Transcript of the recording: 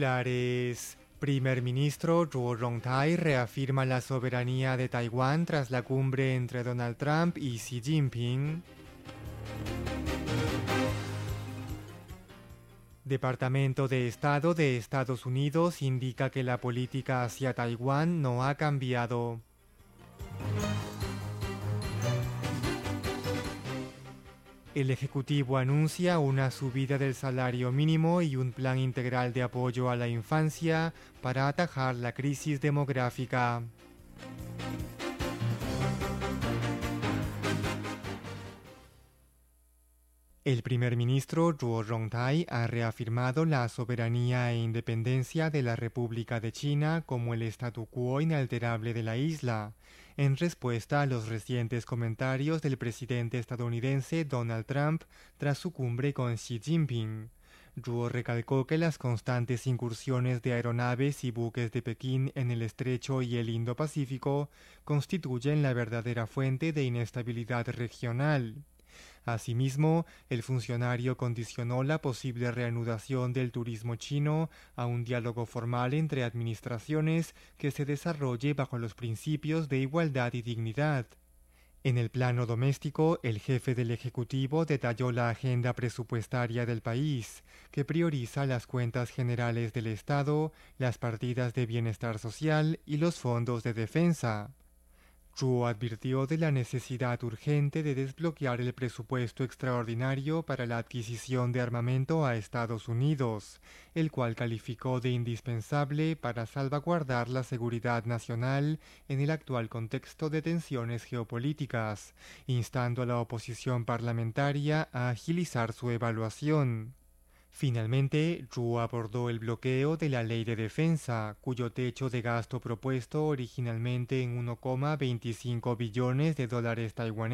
Titulares. Primer ministro Zhuo Rongtai reafirma la soberanía de Taiwán tras la cumbre entre Donald Trump y Xi Jinping. Departamento de Estado de Estados Unidos indica que la política hacia Taiwán no ha cambiado. El Ejecutivo anuncia una subida del salario mínimo y un plan integral de apoyo a la infancia para atajar la crisis demográfica. El primer ministro Zhuo Rongtai ha reafirmado la soberanía e independencia de la República de China como el statu quo inalterable de la isla, en respuesta a los recientes comentarios del presidente estadounidense Donald Trump tras su cumbre con Xi Jinping. Zhuo recalcó que las constantes incursiones de aeronaves y buques de Pekín en el Estrecho y el Indo-Pacífico constituyen la verdadera fuente de inestabilidad regional. Asimismo, el funcionario condicionó la posible reanudación del turismo chino a un diálogo formal entre administraciones que se desarrolle bajo los principios de igualdad y dignidad. En el plano doméstico, el jefe del Ejecutivo detalló la agenda presupuestaria del país, que prioriza las cuentas generales del Estado, las partidas de bienestar social y los fondos de defensa. Zhuo advirtió de la necesidad urgente de desbloquear el presupuesto extraordinario para la adquisición de armamento a Estados Unidos, el cual calificó de indispensable para salvaguardar la seguridad nacional en el actual contexto de tensiones geopolíticas, instando a la oposición parlamentaria a agilizar su evaluación. Finalmente, Zhuo abordó el bloqueo de la ley de defensa, cuyo techo de gasto propuesto originalmente en 1,25 billones de dólares taiwaneses